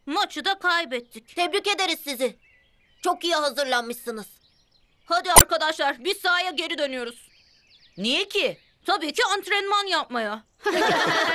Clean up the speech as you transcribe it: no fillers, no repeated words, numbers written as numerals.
Maçı da kaybettik. Tebrik ederiz sizi. Çok iyi hazırlanmışsınız. Hadi arkadaşlar biz sahaya geri dönüyoruz. Niye ki? Tabii ki antrenman yapmaya.